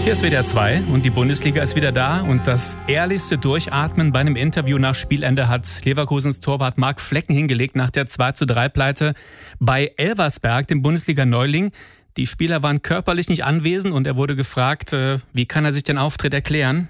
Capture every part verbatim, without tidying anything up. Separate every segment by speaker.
Speaker 1: Hier ist W D R zwei und die Bundesliga ist wieder da und das ehrlichste Durchatmen bei einem Interview nach Spielende hat Leverkusens Torwart Marc Flecken hingelegt nach der zwei zu drei Pleite bei Elversberg, dem Bundesliga-Neuling. Die Spieler waren körperlich nicht anwesend und er wurde gefragt, äh, wie kann er sich den Auftritt erklären?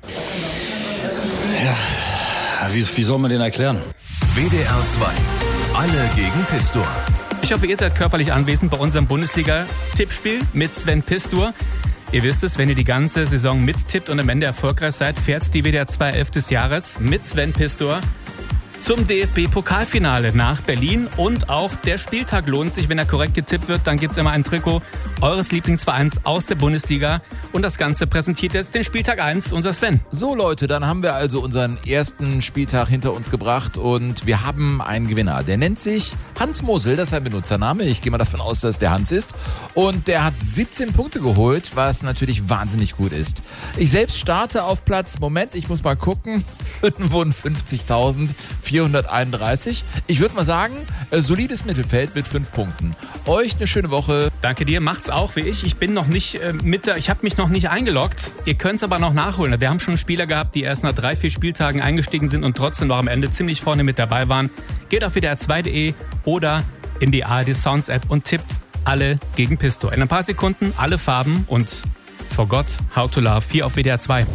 Speaker 2: Ja, wie, wie soll man den erklären?
Speaker 3: W D R zwei. Alle gegen Pistor.
Speaker 1: Ich hoffe, ihr seid körperlich anwesend bei unserem Bundesliga-Tippspiel mit Sven Pistor. Ihr wisst es, wenn ihr die ganze Saison mittippt und am Ende erfolgreich seid, fährt die W D R zwei elf des Jahres mit Sven Pistor zum D F B-Pokalfinale nach Berlin. Und auch der Spieltag lohnt sich, wenn er korrekt getippt wird. Dann gibt's immer ein Trikot eures Lieblingsvereins aus der Bundesliga. Und das Ganze präsentiert jetzt den Spieltag eins unser Sven.
Speaker 4: So Leute, dann haben wir also unseren ersten Spieltag hinter uns gebracht und wir haben einen Gewinner. Der nennt sich Hans Mosel, das ist sein Benutzername. Ich gehe mal davon aus, dass der Hans ist. Und der hat siebzehn Punkte geholt, was natürlich wahnsinnig gut ist. Ich selbst starte auf Platz, Moment, ich muss mal gucken, fünfundfünfzigtausendvierhunderteinunddreißig. Ich würde mal sagen, solides Mittelfeld mit fünf Punkten. Euch eine schöne Woche.
Speaker 1: Danke dir, macht's auch wie ich. Ich bin noch nicht äh, mit da, ich habe mich noch nicht eingeloggt. Ihr könnt's aber noch nachholen. Wir haben schon Spieler gehabt, die erst nach drei, vier Spieltagen eingestiegen sind und trotzdem noch am Ende ziemlich vorne mit dabei waren. Geht auf W D R zwei punkt de oder in die A R D Sounds App und tippt alle gegen Pistor. In ein paar Sekunden alle Farben und Forgot How to Love hier auf W D R zwei.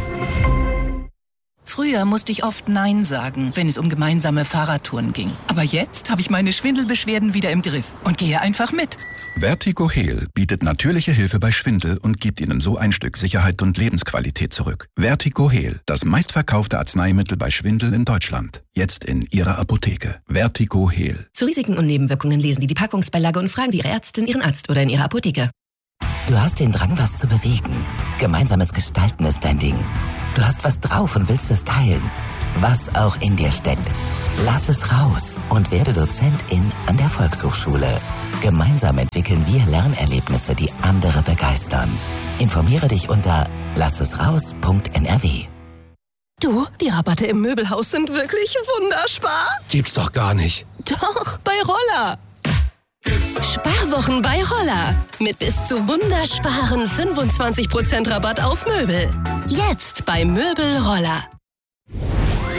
Speaker 5: Früher musste ich oft Nein sagen, wenn es um gemeinsame Fahrradtouren ging. Aber jetzt habe ich meine Schwindelbeschwerden wieder im Griff und gehe einfach mit.
Speaker 6: Vertigo-Heal bietet natürliche Hilfe bei Schwindel und gibt Ihnen so ein Stück Sicherheit und Lebensqualität zurück. Vertigo-Heal, das meistverkaufte Arzneimittel bei Schwindel in Deutschland. Jetzt in Ihrer Apotheke. Vertigo-Heal.
Speaker 7: Zu Risiken und Nebenwirkungen lesen Sie die Packungsbeilage und fragen Sie Ihre Ärztin, Ihren Arzt oder in Ihrer Apotheke.
Speaker 8: Du hast den Drang, was zu bewegen. Gemeinsames Gestalten ist dein Ding. Du hast was drauf und willst es teilen. Was auch in dir steckt. Lass es raus und werde Dozentin an der Volkshochschule. Gemeinsam entwickeln wir Lernerlebnisse, die andere begeistern. Informiere dich unter lassesraus punkt n r w.
Speaker 7: Du, die Rabatte im Möbelhaus sind wirklich wunderspar.
Speaker 2: Gibt's doch gar nicht.
Speaker 7: Doch, bei Roller. Sparwochen bei Roller. Mit bis zu wundersparen fünfundzwanzig Prozent Rabatt auf Möbel. Jetzt bei Möbel Roller.